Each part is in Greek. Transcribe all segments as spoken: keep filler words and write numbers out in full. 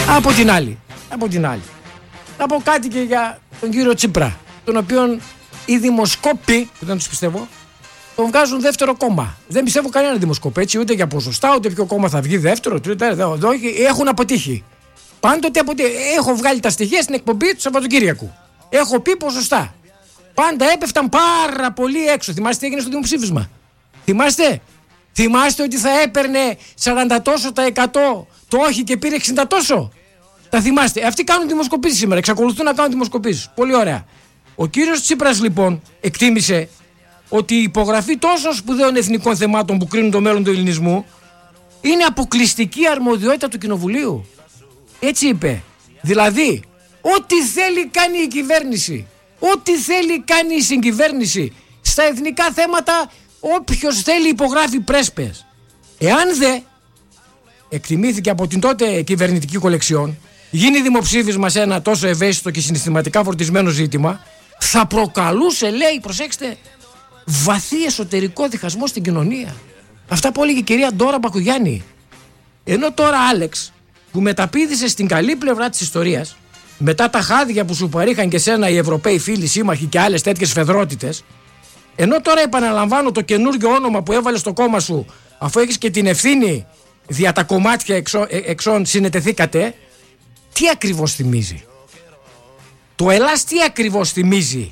Από την άλλη, από την άλλη, να πω κάτι και για τον κύριο Τσίπρα, τον οποίον οι δημοσκόποι, που δεν τους πιστεύω, τον βγάζουν δεύτερο κόμμα. Δεν πιστεύω κανένα δημοσκόπη, έτσι, ούτε για ποσοστά, ούτε ποιο κόμμα θα βγει δεύτερο, τρίτο, έχουν αποτύχει. Πάντοτε αποτύχει. Έχω βγάλει τα στοιχεία στην εκπομπή του Σαββατοκύριακου. Έχω πει ποσοστά. Πάντα έπεφταν πάρα πολύ έξω. Θυμάστε τι έγινε στο δημοψήφισμα? Θυμάστε? Θυμάστε ότι θα έπαιρνε σαράντα τόσο τα εκατό το όχι και πήρε εξήντα τόσο? Τα θυμάστε? Αυτοί κάνουν δημοσκοπήσεις σήμερα. Εξακολουθούν να κάνουν δημοσκοπήσεις. Πολύ ωραία. Ο κύριος Τσίπρας λοιπόν εκτίμησε ότι η υπογραφή τόσων σπουδαίων εθνικών θεμάτων που κρίνουν το μέλλον του ελληνισμού είναι αποκλειστική αρμοδιότητα του Κοινοβουλίου. Έτσι είπε. Δηλαδή, ό,τι θέλει κάνει η κυβέρνηση, ό,τι θέλει κάνει η συγκυβέρνηση στα εθνικά θέματα, όποιος θέλει υπογράφει πρέσπες. Εάν δε, εκτιμήθηκε από την τότε κυβερνητική κολεξιόν, γίνει δημοψήφισμα σε ένα τόσο ευαίσθητο και συναισθηματικά φορτισμένο ζήτημα, θα προκαλούσε, λέει, προσέξτε, βαθύ εσωτερικό διχασμό στην κοινωνία. Αυτά που έλεγε η κυρία Ντόρα Μπακουγιάννη. Ενώ τώρα Άλεξ, που μεταπήδησε στην καλή πλευρά της ιστορίας, μετά τα χάδια που σου παρήχαν και σένα οι Ευρωπαίοι φίλοι σύμμαχοι και άλλες τέτοιες φεδρότητες, ενώ τώρα επαναλαμβάνω το καινούργιο όνομα που έβαλε στο κόμμα σου, αφού έχεις και την ευθύνη δια τα κομμάτια εξώ, ε, εξών συνετεθήκατε, τι ακριβώς θυμίζει? Το Ελλάς τι ακριβώς θυμίζει?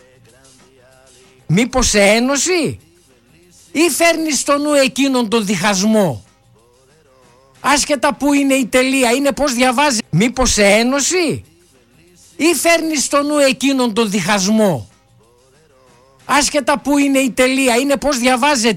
Μήπως σε ένωση? Ή φέρνεις στο νου εκείνον τον διχασμό? Άσχετα που είναι η τελεία, είναι πως διαβάζει. Μήπως σε ένωση? Ή φέρνεις στο νου εκείνον τον διχασμό? Άσχετα που είναι η τελεία, είναι πως διαβάζεται.